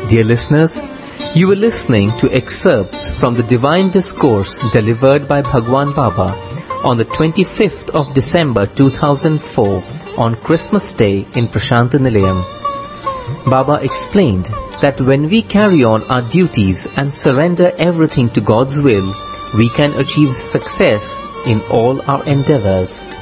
Dear listeners, you were listening to excerpts from the Divine Discourse delivered by Bhagwan Baba on the 25th of December 2004 on Christmas Day in Prashanta Nilayam. Baba explained that when we carry on our duties and surrender everything to God's will, we can achieve success in all our endeavors.